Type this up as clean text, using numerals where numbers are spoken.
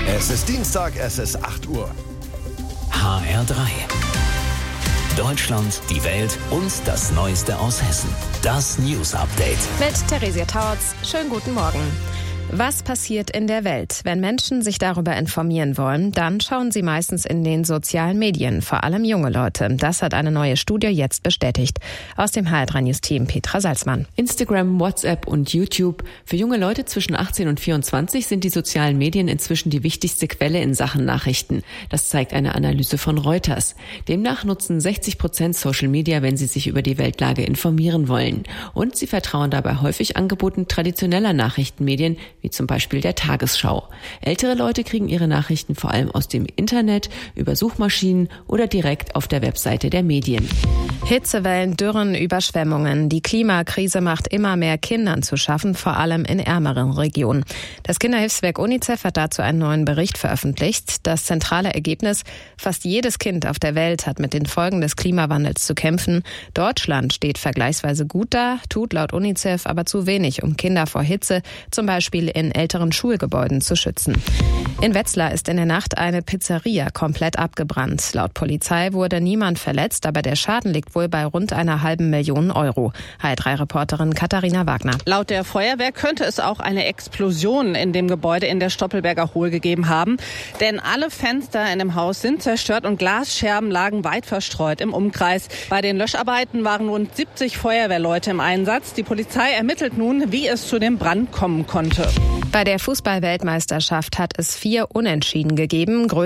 Es ist Dienstag, es ist 8 Uhr. HR3. Deutschland, die Welt und das Neueste aus Hessen. Das News Update. Mit Theresia Tautz. Schönen guten Morgen. Was passiert in der Welt? Wenn Menschen sich darüber informieren wollen, dann schauen sie meistens in den sozialen Medien, vor allem junge Leute. Das hat eine neue Studie jetzt bestätigt. Aus dem HR3 News Team Petra Salzmann. Instagram, WhatsApp und YouTube. Für junge Leute zwischen 18 und 24 sind die sozialen Medien inzwischen die wichtigste Quelle in Sachen Nachrichten. Das zeigt eine Analyse von Reuters. Demnach nutzen 60% Social Media, wenn sie sich über die Weltlage informieren wollen. Und sie vertrauen dabei häufig Angeboten traditioneller Nachrichtenmedien, wie zum Beispiel der Tagesschau. Ältere Leute kriegen ihre Nachrichten vor allem aus dem Internet, über Suchmaschinen oder direkt auf der Webseite der Medien. Hitzewellen, Dürren, Überschwemmungen. Die Klimakrise macht immer mehr Kindern zu schaffen, vor allem in ärmeren Regionen. Das Kinderhilfswerk UNICEF hat dazu einen neuen Bericht veröffentlicht. Das zentrale Ergebnis: Fast jedes Kind auf der Welt hat mit den Folgen des Klimawandels zu kämpfen. Deutschland steht vergleichsweise gut da, tut laut UNICEF aber zu wenig, um Kinder vor Hitze, zum Beispiel in älteren Schulgebäuden, zu schützen. In Wetzlar ist in der Nacht eine Pizzeria komplett abgebrannt. Laut Polizei wurde niemand verletzt, aber der Schaden liegt wohl bei rund 500.000 Euro. HR3-Reporterin Katharina Wagner. Laut der Feuerwehr könnte es auch eine Explosion in dem Gebäude in der Stoppelberger Hohl gegeben haben. Denn alle Fenster in dem Haus sind zerstört und Glasscherben lagen weit verstreut im Umkreis. Bei den Löscharbeiten waren rund 70 Feuerwehrleute im Einsatz. Die Polizei ermittelt nun, wie es zu dem Brand kommen konnte. Bei der Fußball-Weltmeisterschaft hat es 4 Unentschieden gegeben.